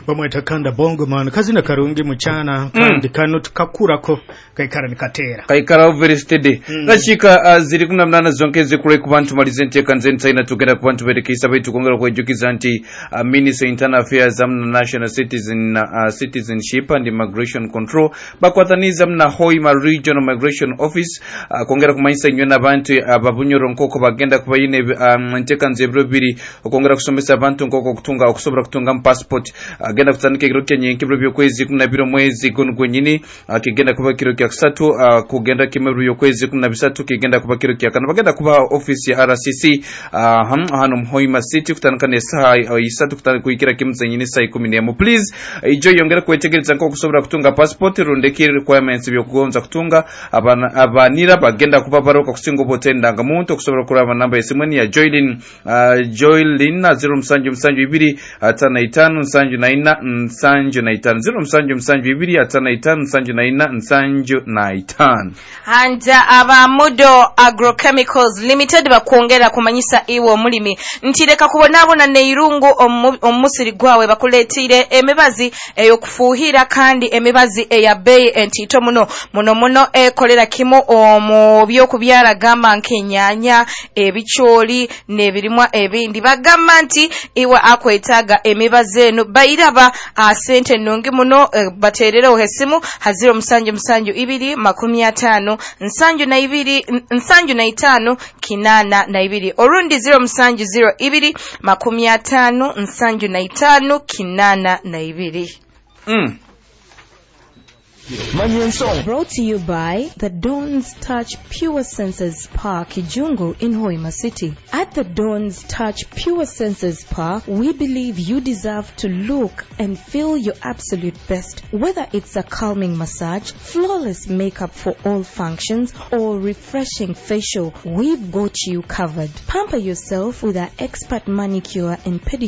bamweta kanda bongo man kazina karungi muchana kandi kano tukakurako kaikara nikatera kaikara very steady rachika ziri kuna mnana zonke zikure ku bantu malizente kanzen taina tugenda ku bantu berekisa betu kongera ku ejukiza nti Minister Internal Affairs amna National Citizenship and Immigration Control bakwataniza mna Hoima Regional Migration Office kongera kumaisa nyona bantu babunyoro nkoko bagenda kubayine ntekanze biri kongera kusomesa abantu nkoko kutunga okusobora kutunga passport agenda kutanike kiro kenye nkibro byokwezi kuna biro mwezi gonyini kigenda kuba kiro kya 3 kugenda kimero yokwezi kuna bisatu kigenda kuba kiro kya 5 bagenda kuba office ya RCC hano Mhoima City kutankane saa isatu kuikira kimze nyini saa 10 please ijo yongera kwetegereza nkoko kusobora kutunga passport rundeki requirements byo kugonza kutunga abanira bagenda kuba baroka kusingo botenda ngamuntu kusobora kuraba namba esimweni ya Joylin 0 5 Sanju naina Sanju naitan 0 5 Sanju naitan and Abamudo Agrochemicals Limited bakwongera kumanyisa iwo mulimi ntireka kubonabona neirungu omusiri gwawe bakuletire emibazi eyokufuhira kandi emibazi eya bay entito muno ekolera kimo omu byokubyara gamba nkenyanya ebicholi nebirimwa ebindi bagamba nti iwe akwetaga emibazi eno bayiraba sente nongi muno baterere ohesimu haziro musanju 2 50 nsanju 5 orundi 0 musanju 2 50 nsanju 5 Brought to you by the Dawn's Touch Pure Senses Spa Kijungu in Hoima City. At the Dawn's Touch Pure Senses Spa, we believe you deserve to look and feel your absolute best. Whether it's a calming massage, flawless makeup for all functions, or refreshing facial, we've got you covered. Pamper yourself with our expert manicure and pedicure